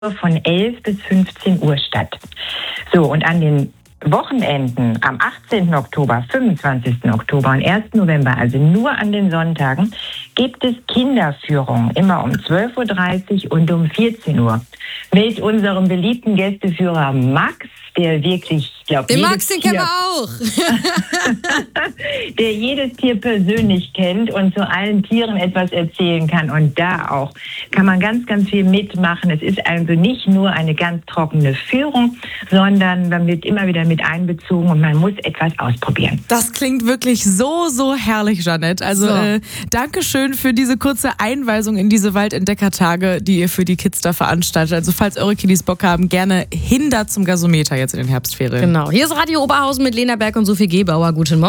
von 11 bis 15 Uhr statt. So, und an den Wochenenden am 18. Oktober, 25. Oktober und 1. November, also nur an den Sonntagen, gibt es Kinderführungen immer um 12.30 Uhr und um 14 Uhr mit unserem beliebten Gästeführer Max, der wirklich, ich glaube, den Max, den kennen wir auch. der jedes Tier persönlich kennt und zu allen Tieren etwas erzählen kann. Und da auch kann man ganz, ganz viel mitmachen. Es ist also nicht nur eine ganz trockene Führung, sondern man wird immer wieder mit einbezogen und man muss etwas ausprobieren. Das klingt wirklich so, so herrlich, Jeanette. Also danke schön für diese kurze Einweisung in diese Waldentdeckertage, die ihr für die Kids da veranstaltet. Also falls eure Kiddies Bock haben, gerne hin da zum Gasometer jetzt in den Herbstferien. Genau. Hier ist Radio Oberhausen mit Lena Berg und Sophie Gebauer. Guten Morgen.